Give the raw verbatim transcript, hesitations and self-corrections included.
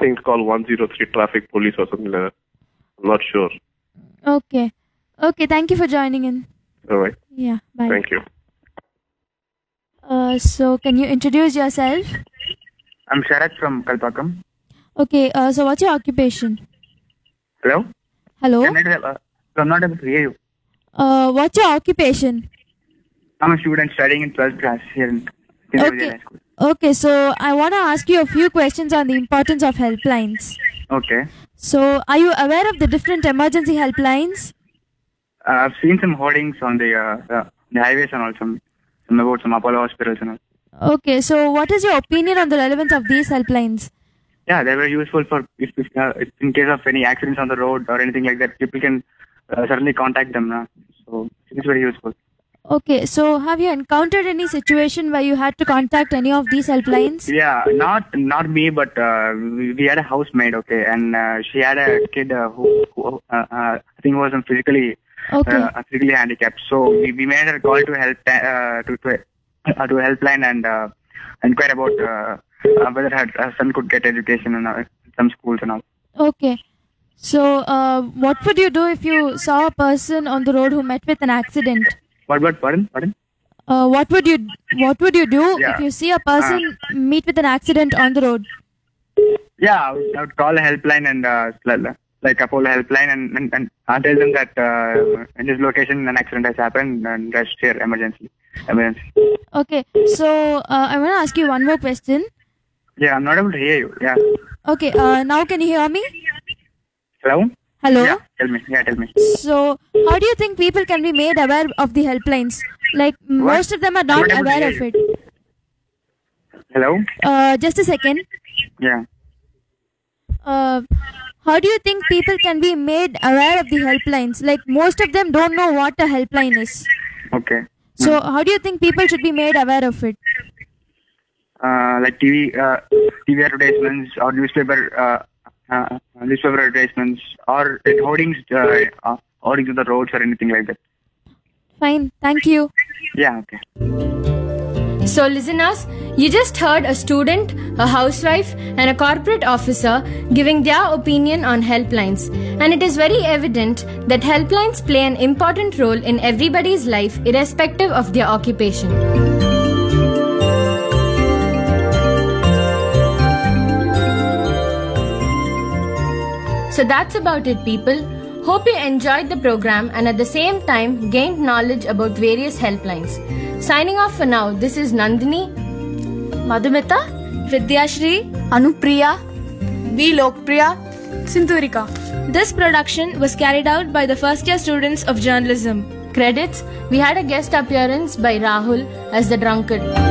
think it's called one zero three traffic police or something like that. I'm not sure. Okay. Okay, thank you for joining in. All right. Yeah, bye. Thank you. Uh, so, can you introduce yourself? I'm Sharat from Kalpakam. Okay, uh, so what's your occupation? Hello? Hello? Can I tell- uh, I'm not able to hear you. Uh, what's your occupation? I'm a student studying in twelfth class here in Kinder Okay. High School. Okay, so I want to ask you a few questions on the importance of helplines. Okay. So, are you aware of the different emergency helplines? Uh, I've seen some hoardings on the, uh, uh, the highways and all, some, some about some Apollo hospitals and all. Okay, so what is your opinion on the relevance of these helplines? Yeah, they were useful for if, if, uh, if in case of any accidents on the road or anything like that. People can uh, certainly contact them now. So it's very useful. Okay, so have you encountered any situation where you had to contact any of these helplines? Yeah, not not me, but uh, we, we had a housemaid. Okay, and uh, she had a kid uh, who, who uh, uh, I think was physically Okay. uh, physically handicapped. So we, we made a call to help uh, to to, uh, to helpline and uh, inquire about uh, uh, whether her, her son could get education in uh, some schools and all. Okay. So, uh, what would you do if you saw a person on the road who met with an accident? What what pardon pardon? Uh, what would you What would you do Yeah. if you see a person meet with an accident on the road? Yeah, I would, I would call a helpline and uh, like like Apollo helpline and and, and uh, tell them that uh, in this location an accident has happened and rush here emergency emergency. Okay. So, uh, I want to ask you one more question. Yeah, I'm not able to hear you. Yeah. Okay. Uh, now can you hear me? Hello? Hello. Yeah, tell me. Yeah, tell me. So, how do you think people can be made aware of the helplines? Like most of them are not I'm not able to aware hear of it. Hello? Uh, just a second. Yeah. Uh, how do you think people can be made aware of the helplines? Like most of them don't know what a helpline is. Okay. So, how do you think people should be made aware of it? Uh, like T V, uh, T V advertisements or newspaper, uh, uh, newspaper advertisements or it hoardings, uh, uh, hoardings on the roads or anything like that. Fine. Thank you. Yeah. Okay. So, listeners, you just heard a student, a housewife, and a corporate officer giving their opinion on helplines. And it is very evident that helplines play an important role in everybody's life, irrespective of their occupation. So that's about it, people. Hope you enjoyed the program and at the same time gained knowledge about various helplines. Signing off for now, this is Nandini, Madhumita, Vidyashri, Anupriya, V. Lokpriya. Sinturika. This production was carried out by the first year students of journalism. credits. We had a guest appearance by Rahul as the drunkard.